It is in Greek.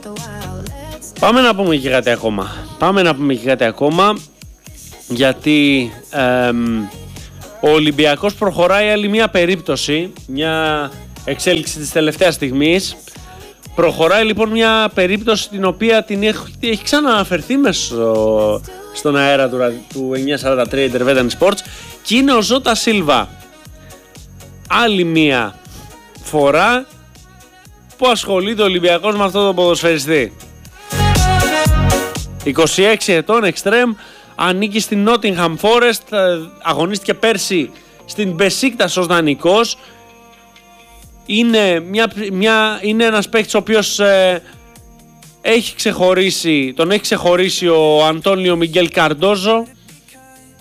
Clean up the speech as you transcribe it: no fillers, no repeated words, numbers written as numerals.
Πάμε να πούμε και κάτι ακόμα. Γιατί ο Ολυμπιακός προχωράει άλλη μια περίπτωση, μια εξέλιξη της τελευταίας στιγμής. Προχωράει λοιπόν μια περίπτωση την οποία την έχει ξανααναφερθεί μέσα στον αέρα του 943 Intervetan Sports, και είναι ο Ζώτα Σίλβα. Άλλη μια φορά που ασχολείται ο Ολυμπιακός με αυτό το ποδοσφαιριστή. 26 ετών, εξτρέμ, ανήκει στην Nottingham Forest, αγωνίστηκε πέρσι στην Μπεσίκτας ως δανεικός. Είναι ένας παίκτης ο οποίος τον έχει ξεχωρίσει ο Αντώνιο Μιγγέλ Καρντόζο,